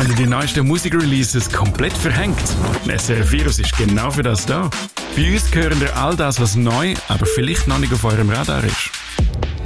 Haben ihr die neuesten Musikreleases komplett verhängt? Ein SRF Virus ist genau für das da. Bei uns hören ihr all das, was neu, aber vielleicht noch nicht auf eurem Radar ist.